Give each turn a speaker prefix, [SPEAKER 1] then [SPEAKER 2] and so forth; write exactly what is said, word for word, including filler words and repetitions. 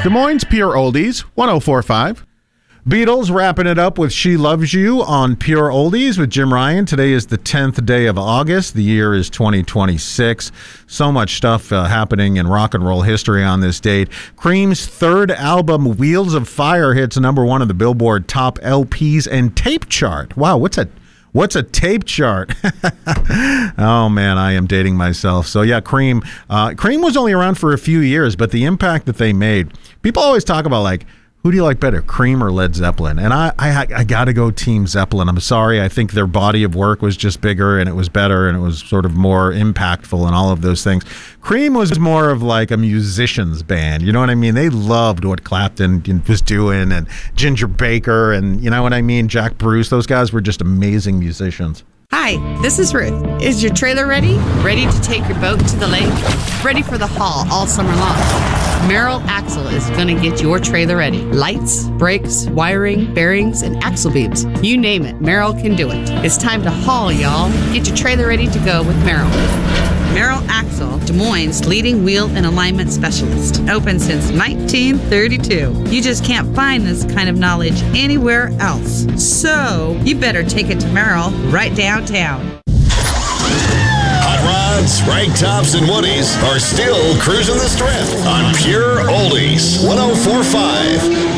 [SPEAKER 1] Des Moines Pure Oldies, one oh four point five. Beatles wrapping it up with She Loves You on Pure Oldies with Jim Ryan. Today is the tenth day of August. The year is twenty twenty-six. So much stuff uh, happening in rock and roll history on this date. Cream's third album, Wheels of Fire, hits number one on the Billboard Top L Ps and Tape chart. Wow, what's a What's a tape chart? Oh, man, I am dating myself. So, yeah, Cream. Uh, Cream was only around for a few years, but the impact that they made, people always talk about, like, who do you like better, Cream or Led Zeppelin? And I I, I got to go Team Zeppelin. I'm sorry. I think their body of work was just bigger, and it was better, and it was sort of more impactful and all of those things. Cream was more of like a musician's band. You know what I mean? They loved what Clapton was doing, and Ginger Baker, and you know what I mean? Jack Bruce. Those guys were just amazing musicians.
[SPEAKER 2] Hi, this is Ruth. Is your trailer ready? Ready to take your boat to the lake? Ready for the haul all summer long? Merrill Axle is going to get your trailer ready. Lights, brakes, wiring, bearings, and axle beams. You name it, Merrill can do it. It's time to haul, y'all. Get your trailer ready to go with Merrill. Merrill Axle, Des Moines' leading wheel and alignment specialist. Open since nineteen thirty-two. You just can't find this kind of knowledge anywhere else. So, you better take it to Merrill right downtown.
[SPEAKER 3] Hot rods, rag tops, and woodies are still cruising the strip on Pure Oldies one oh four point five.